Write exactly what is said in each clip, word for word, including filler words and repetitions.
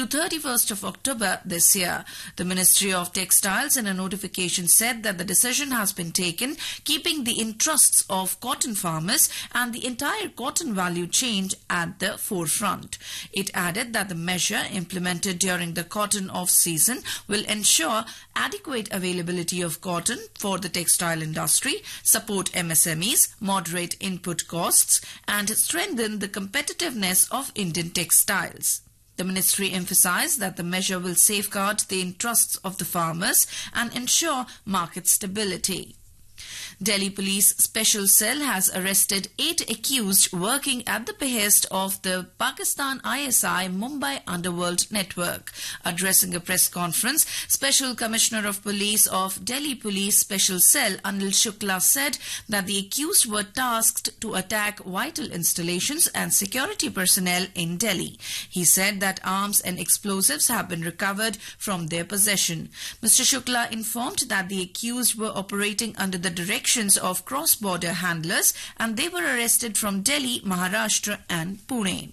to thirty-first of October this year. The Ministry of Textiles in a notification said that the decision has been taken keeping the interests of cotton farmers and the entire cotton value chain at the forefront. It added that the measure implemented during the cotton off-season will ensure adequate availability of cotton for the textile industry, support M S M Es, moderate input costs, and strengthen the competitiveness of Indian textiles. The ministry emphasized that the measure will safeguard the interests of the farmers and ensure market stability. Delhi Police Special Cell has arrested eight accused working at the behest of the Pakistan I S I Mumbai Underworld Network. Addressing a press conference, Special Commissioner of Police of Delhi Police Special Cell Anil Shukla said that the accused were tasked to attack vital installations and security personnel in Delhi. He said that arms and explosives have been recovered from their possession. Mister Shukla informed that the accused were operating under the direction of cross-border handlers and they were arrested from Delhi, Maharashtra and Pune.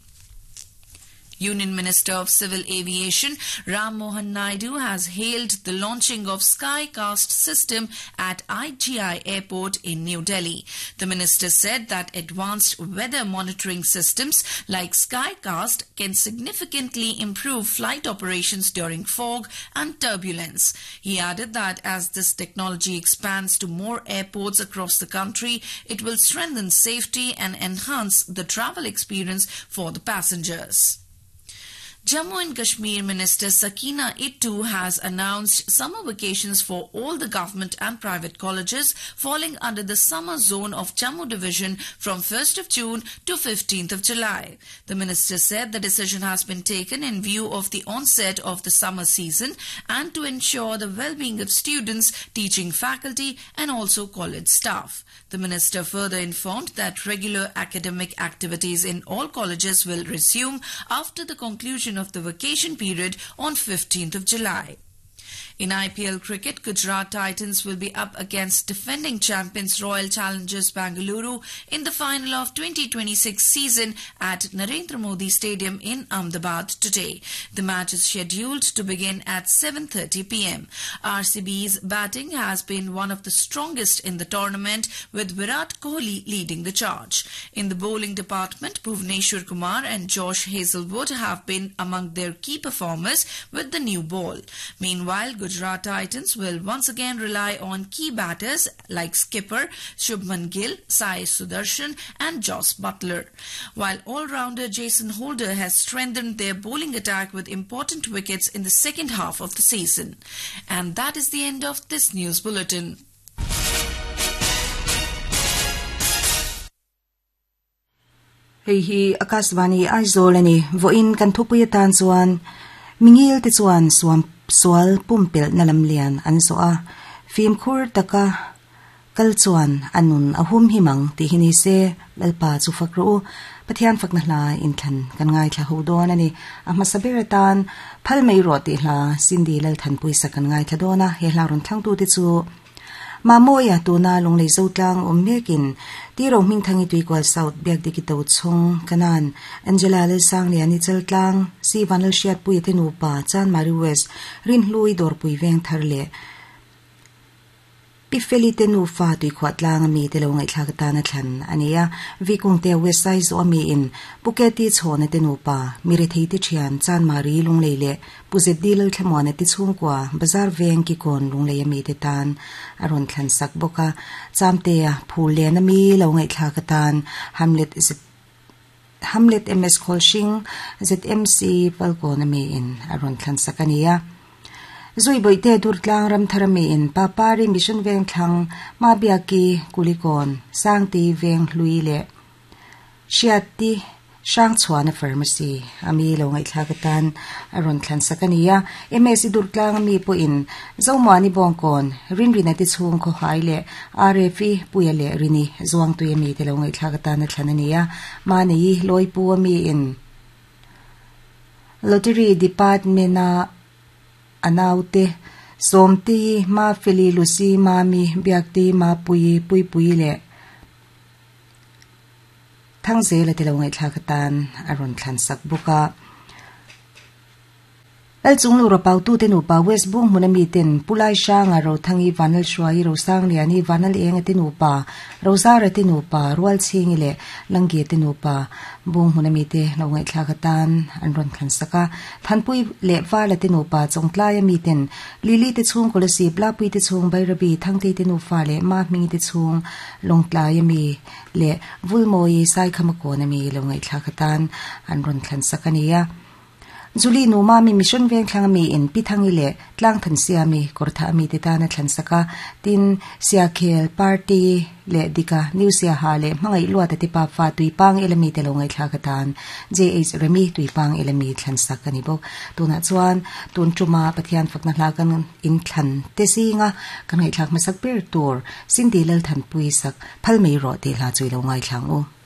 Union Minister of Civil Aviation Ram Mohan Naidu has hailed the launching of Skycast system at I G I Airport in New Delhi. The minister said that advanced weather monitoring systems like Skycast can significantly improve flight operations during fog and turbulence. He added that as this technology expands to more airports across the country, it will strengthen safety and enhance the travel experience for the passengers. Jammu and Kashmir Minister Sakina Ittu has announced summer vacations for all the government and private colleges falling under the summer zone of Jammu Division from first of June to fifteenth of July. The minister said the decision has been taken in view of the onset of the summer season and to ensure the well-being of students, teaching faculty and also college staff. The minister further informed that regular academic activities in all colleges will resume after the conclusion of the vacation period on fifteenth of July. In I P L cricket, Gujarat Titans will be up against defending champions Royal Challengers Bengaluru in the final of twenty twenty-six season at Narendra Modi Stadium in Ahmedabad today. The match is scheduled to begin at seven thirty p m R C B's batting has been one of the strongest in the tournament, with Virat Kohli leading the charge. In the bowling department, Bhuvneshwar Kumar and Josh Hazlewood have been among their key performers with the new ball. Meanwhile, Gujarat Titans will once again rely on key batters like skipper Shubman Gill, Sai Sudarshan and Jos Buttler. While all-rounder Jason Holder has strengthened their bowling attack with important wickets in the second half of the season. And that is the end of this news bulletin. Hei hi Akasvani Aizolani voin kan thupuyatan chuan mingil ti chuan suam swal pumpil nalamlian an so a film khur taka kalchuan anun ahum himang ti hini se lalpa chu fakru pathian fakna hla in than kan ngai thla hodon ani ama sabiratan phalmei ro ti hla sindi lal than puisa kan ngai thadona he hlarun thangtu ti chu mamoya tuna longlei zotlang ommekin ti ro ming thangi tui kwal south biak diki to chung kanan Angela le sang le ani cheltlang si vanal shiat pui thenu pa chan mari west rin hlui dor pui veng tharle pi felite nu fa tui khwatlang mi te lo ngai thlagata na thlan ania vikung te west side zo mi in puketi chhone te nu pa mire thei ti thian chan mari longlei le puzet dilal thlamone ti chung kwa bazar veng ki kon longlei mi te tan aron thlan sak boka chamte a phul le na mi lo ngai thlagatan hamlet is hamlet ms kholshing zmc palko na mi in aron thlan sakania zui boite durtlang ram tharami in papari mission veng thlang ma biaki kulikon sangti veng luile shiati sang chhuana pharmacy ami lo ngai thlagatan aron thlan sakania ms durtlang mi po in zomani bongkon rin rinati chung kho haile rf puyale rini zuang tu mi te lo ngai thlagatan na thlanania mani loi pu mi in lottery department na anaute somti ma feli lucy mami biakti ma pui pui pui le thangze la telongai thlakatan aron thlan sak buka al chung lo ro pau tu te nu pa west bung munami ten pulai sha nga ro thangi vanal shwai ro sang le ani vanal eng te nu pa rozar te nu pa rual ching le langge te nu pa bung munami te lo ngai thla ka tan an ron khan saka thanpui le wa la te nu pa chongtla ya mi ten lili te chung ko le si bla pui te chung bai rabi thang te te nu fa le ma mi te chung longtla ya mi le vulmoi sai khama ko na mi lo ngai thla ka tan an ron khan saka ni ya Zuli nu ma mi mission ven thlang mi in pithangi le tlang than sia mi kortha mi te ta na thlan saka tin sia khel party le dika new sia ha le mangai lua ta ti pa fa tui pang elami te lo ngai thla ka tan jh remi tui pang elami thlan saka ni bo tuna chuan tun chuma pathian fakna hla kan in thlan te singa kan ngai thlak masak per tur sindi lal than pui sak phalmei ro te hla chui lo ngai thlang o